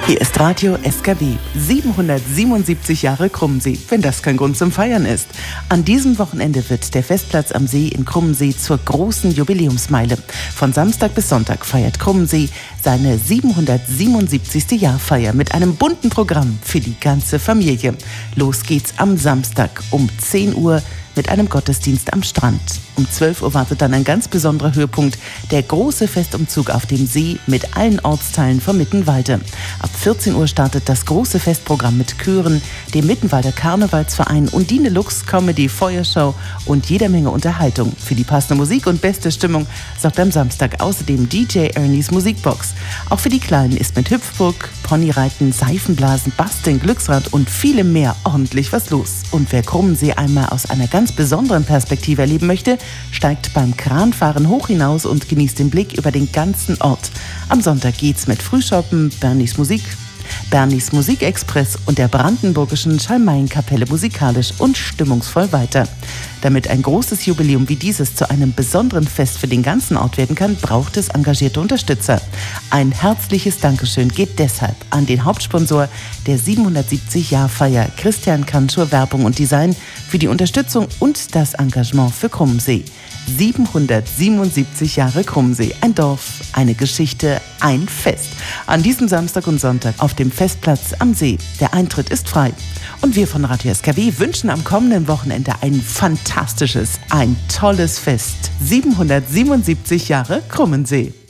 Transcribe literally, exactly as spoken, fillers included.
Hier ist Radio S K W. siebenhundertsiebenundsiebzig Jahre Krummensee, wenn das kein Grund zum Feiern ist. An diesem Wochenende wird der Festplatz am See in Krummensee zur großen Jubiläumsmeile. Von Samstag bis Sonntag feiert Krummensee seine siebenhundertsiebenundsiebzigste Jahrfeier mit einem bunten Programm für die ganze Familie. Los geht's am Samstag um zehn Uhr mit einem Gottesdienst am Strand. Um zwölf Uhr wartet dann ein ganz besonderer Höhepunkt, der große Festumzug auf dem See mit allen Ortsteilen vom Mittenwalde. Ab vierzehn Uhr startet das große Festprogramm mit Chören, dem Mittenwalder Karnevalsverein, Undine Lux Comedy Feuershow und jeder Menge Unterhaltung. Für die passende Musik und beste Stimmung sorgt am Samstag außerdem D J Ernies Musikbox. Auch für die Kleinen ist mit Hüpfburg, Ponyreiten, Seifenblasen, Basteln, Glücksrad und vielem mehr ordentlich was los. Und wer Krummensee einmal aus einer ganz besonderen Perspektive erleben möchte, steigt beim Kranfahren hoch hinaus und genießt den Blick über den ganzen Ort. Am Sonntag geht's mit Frühschoppen, Bernies Musik, Bernies Musikexpress und der brandenburgischen Schalmeienkapelle musikalisch und stimmungsvoll weiter. Damit ein großes Jubiläum wie dieses zu einem besonderen Fest für den ganzen Ort werden kann, braucht es engagierte Unterstützer. Ein herzliches Dankeschön geht deshalb an den Hauptsponsor der siebenhundertsiebzig-Jahr-Feier, Christian Kanschur Werbung und Design, für die Unterstützung und das Engagement für Krummensee. siebenhundertsiebenundsiebzig Jahre Krummensee. Ein Dorf, eine Geschichte, ein Fest. An diesem Samstag und Sonntag auf dem Festplatz am See. Der Eintritt ist frei. Und wir von Radio S K W wünschen am kommenden Wochenende ein fantastisches, ein tolles Fest. siebenhundertsiebenundsiebzig Jahre Krummensee.